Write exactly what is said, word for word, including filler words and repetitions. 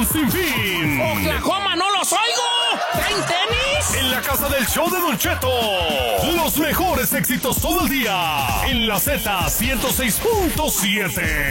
sin fin. ¡Oklahoma, no los oigo! ¿Traen tenis? En la casa del show de Don Cheto. Los mejores éxitos todo el día. En la Z ciento seis punto siete.